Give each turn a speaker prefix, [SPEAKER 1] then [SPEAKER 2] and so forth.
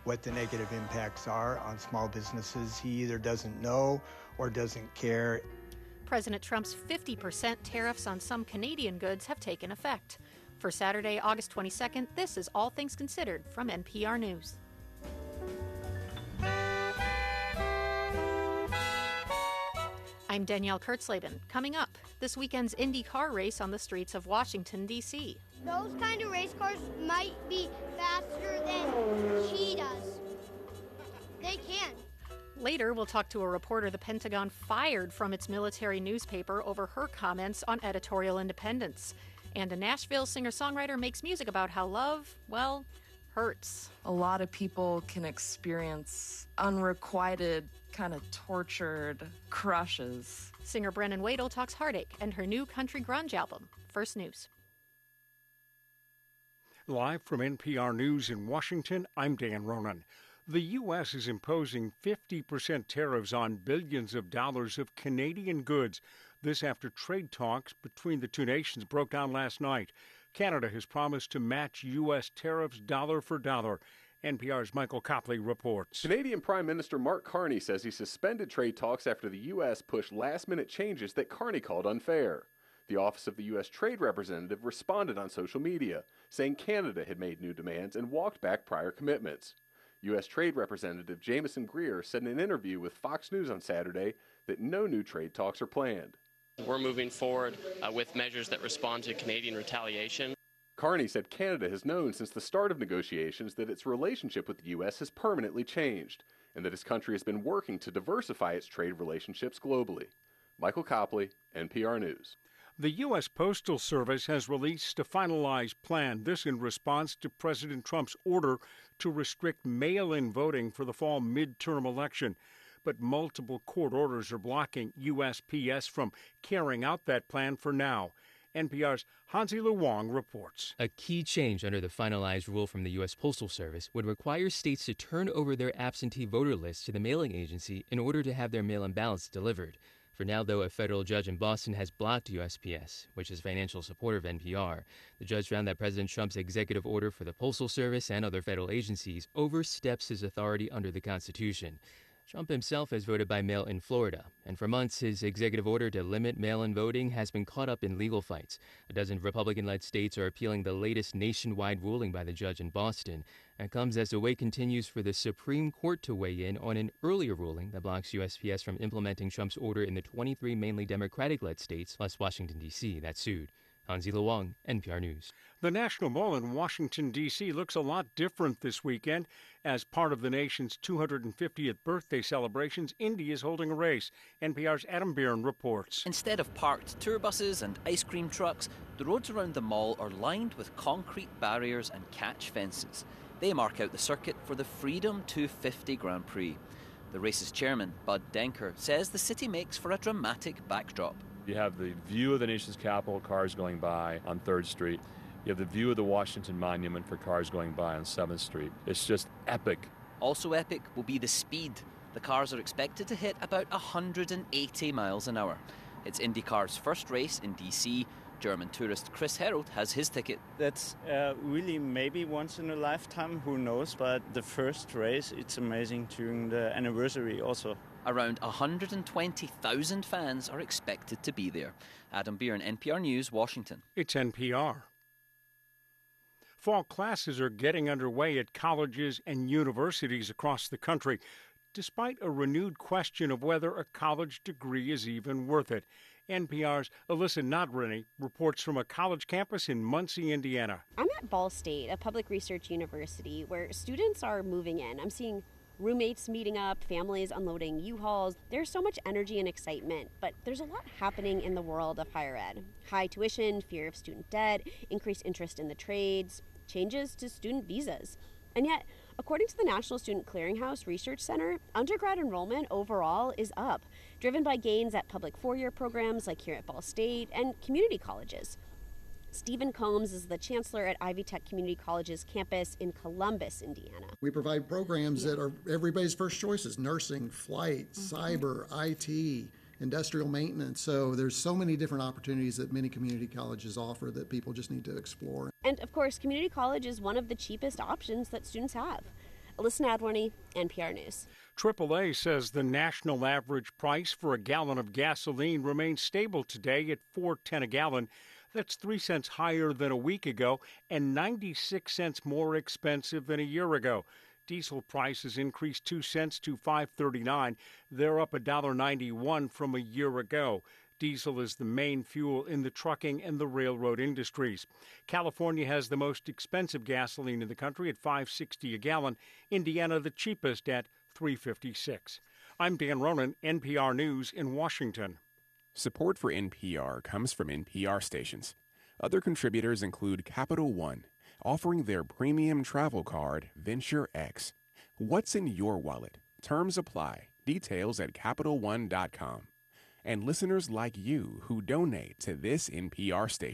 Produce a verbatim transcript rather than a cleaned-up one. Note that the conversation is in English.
[SPEAKER 1] what the negative impacts are on small businesses. He either doesn't know or doesn't care.
[SPEAKER 2] President Trump's fifty percent tariffs on some Canadian goods have taken effect. For Saturday, August twenty-second, this is All Things Considered from N P R News. I'm Danielle Kurtzleben. Coming up, this weekend's Indy car race on the streets of Washington, D C
[SPEAKER 3] Those kind of race cars might be faster than cheetahs. They can.
[SPEAKER 2] Later, we'll talk to a reporter the Pentagon fired from its military newspaper over her comments on editorial independence. And a Nashville singer-songwriter makes music about how love, well, hurts.
[SPEAKER 4] A lot of people can experience unrequited, kind of tortured crushes.
[SPEAKER 2] Singer Brennan Wadle talks heartache and her new country grunge album. First News.
[SPEAKER 5] Live from N P R News in Washington, I'm Dan Ronan. The U S is imposing fifty percent tariffs on billions of dollars of Canadian goods. This after trade talks between the two nations broke down last night. Canada has promised to match U S tariffs dollar for dollar. N P R's Michael Copley reports.
[SPEAKER 6] Canadian Prime Minister Mark Carney says he suspended trade talks after the U S pushed last-minute changes that Carney called unfair. The Office of the U S Trade Representative responded on social media, saying Canada had made new demands and walked back prior commitments. U S Trade Representative Jameson Greer said in an interview with Fox News on Saturday that no new trade talks are planned.
[SPEAKER 7] We're moving forward uh, with measures that respond to Canadian retaliation.
[SPEAKER 6] Carney said Canada has known since the start of negotiations that its relationship with the U S has permanently changed, and that his country has been working to diversify its trade relationships globally. Michael Copley, N P R News.
[SPEAKER 5] The U S Postal Service has released a finalized plan, this in response to President Trump's order to restrict mail-in voting for the fall midterm election. But multiple court orders are blocking U S P S from carrying out that plan for now. N P R's Hansi Lu Wong reports.
[SPEAKER 8] A key change under the finalized rule from the U S Postal Service would require states to turn over their absentee voter lists to the mailing agency in order to have their mail-in ballots delivered. For now, though, a federal judge in Boston has blocked U S P S, which is a financial supporter of N P R. The judge found that President Trump's executive order for the Postal Service and other federal agencies oversteps his authority under the Constitution. Trump himself has voted by mail in Florida, and for months his executive order to limit mail-in voting has been caught up in legal fights. A dozen Republican-led states are appealing the latest nationwide ruling by the judge in Boston. That comes as the wait continues for the Supreme Court to weigh in on an earlier ruling that blocks U S P S from implementing Trump's order in the twenty-three mainly Democratic-led states, plus Washington, D C, that sued. Hansi Lu Wong, N P R News.
[SPEAKER 5] The National Mall in Washington, D C looks a lot different this weekend. As part of the nation's two hundred fiftieth birthday celebrations, Indy is holding a race. N P R's Adam Byrne reports.
[SPEAKER 9] Instead of parked tour buses and ice cream trucks, the roads around the mall are lined with concrete barriers and catch fences. They mark out the circuit for the Freedom two fifty Grand Prix. The race's chairman, Bud Denker, says the city makes for a dramatic backdrop.
[SPEAKER 10] You have the view of the nation's capital, cars going by on third street. You have the view of the Washington Monument for cars going by on seventh street. It's just epic.
[SPEAKER 9] Also epic will be the speed. The cars are expected to hit about one hundred eighty miles an hour. It's IndyCar's first race in D C. German tourist Chris Herold has his ticket.
[SPEAKER 11] That's uh, really maybe once in a lifetime, who knows, but the first race, it's amazing during the anniversary also.
[SPEAKER 9] Around one hundred twenty thousand fans are expected to be there. Adam Byrne, N P R News, Washington.
[SPEAKER 5] It's N P R. Fall classes are getting underway at colleges and universities across the country, despite a renewed question of whether a college degree is even worth it. N P R's Alyssa Nadriny reports from a college campus in Muncie, Indiana.
[SPEAKER 12] I'm at Ball State, a public research university, where students are moving in. I'm seeing roommates meeting up, families unloading U-Hauls. There's so much energy and excitement, but there's a lot happening in the world of higher ed. High tuition, fear of student debt, increased interest in the trades, changes to student visas. And yet, according to the National Student Clearinghouse Research Center, undergrad enrollment overall is up, driven by gains at public four-year programs like here at Ball State and community colleges. Stephen Combs is the chancellor at Ivy Tech Community College's campus in Columbus, Indiana.
[SPEAKER 13] We provide programs yeah. that are everybody's first choices: nursing, flight, mm-hmm. cyber, I T, industrial maintenance. So there's so many different opportunities that many community colleges offer that people just need to explore.
[SPEAKER 12] And of course, community college is one of the cheapest options that students have. Alyssa Nadworny, N P R News.
[SPEAKER 5] triple A says the national average price for a gallon of gasoline remains stable today at four dollars and ten cents a gallon. That's three cents higher than a week ago and ninety-six cents more expensive than a year ago. Diesel prices increased two cents to five dollars and thirty-nine cents. They're up one dollar and ninety-one cents from a year ago. Diesel is the main fuel in the trucking and the railroad industries. California has the most expensive gasoline in the country at five dollars and sixty cents a gallon. Indiana the cheapest at three dollars and fifty-six cents. I'm Dan Ronan, N P R News in Washington.
[SPEAKER 14] Support for N P R comes from N P R stations. Other contributors include Capital One, offering their premium travel card, Venture X. What's in your wallet? Terms apply. Details at Capital One dot com. And listeners like you who donate to this N P R station.